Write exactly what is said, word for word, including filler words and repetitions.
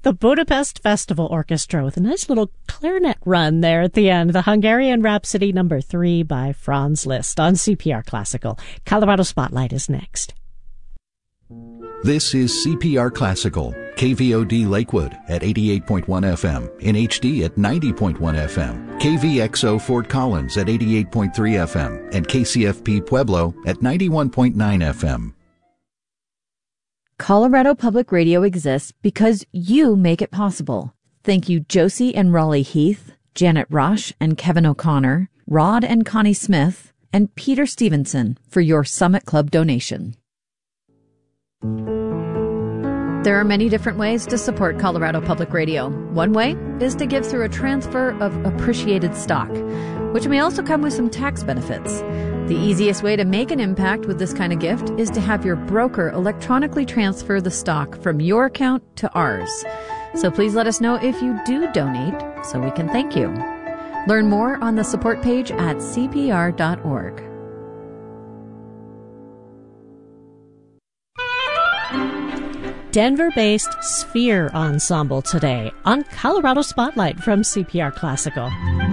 the Budapest Festival Orchestra with a nice little clarinet run there at the end. The Hungarian Rhapsody number three by Franz Liszt on C P R Classical. Colorado Spotlight is next. This is C P R Classical, K V O D Lakewood at eighty-eight point one F M, in H D at ninety point one F M, K V X O Fort Collins at eighty-eight point three F M, and K C F P Pueblo at ninety-one point nine F M. Colorado Public Radio exists because you make it possible. Thank you Josie and Raleigh Heath, Janet Rush and Kevin O'Connor, Rod and Connie Smith, and Peter Stevenson for your Summit Club donation. There are many different ways to support Colorado Public Radio. One way is to give through a transfer of appreciated stock, which may also come with some tax benefits. The easiest way to make an impact with this kind of gift is to have your broker electronically transfer the stock from your account to ours. So please let us know if you do donate so we can thank you. Learn more on the support page at C P R dot org. Denver-based Sphere Ensemble today on Colorado Spotlight from C P R Classical.